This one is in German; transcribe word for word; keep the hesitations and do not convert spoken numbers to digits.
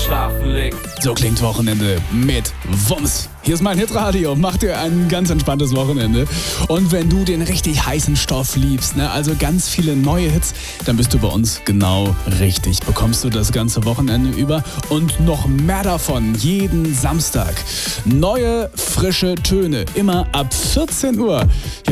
schlafen legt. So klingt Wochenende mit Wumms. Hier ist mein Hitradio. Mach dir ein ganz entspanntes Wochenende. Und wenn du den richtig heißen Stoff liebst, ne, also ganz viele neue Hits, dann bist du bei uns genau richtig. Bekommst du das ganze Wochenende über und noch mehr davon jeden Samstag. Neue, frische Töne, immer ab vierzehn Uhr. Hier